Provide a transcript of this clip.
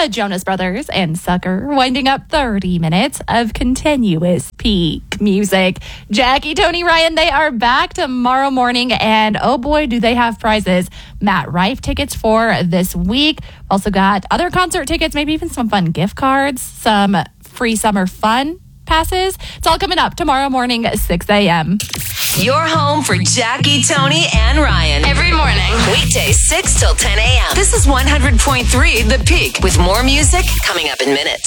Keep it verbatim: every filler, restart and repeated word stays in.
The Jonas Brothers and Sucker, winding up thirty minutes of continuous peak music. Jackie, Tony, Ryan, they are back tomorrow morning, and oh boy, do they have prizes. Matt Rife tickets for this week. Also got other concert tickets, maybe even some fun gift cards, some free summer fun passes. It's all coming up tomorrow morning at six a.m. Your home for Jackie, Tony, and Ryan. Every morning. Weekdays six till ten a.m. This is one hundred point three The Peak with more music coming up in minutes.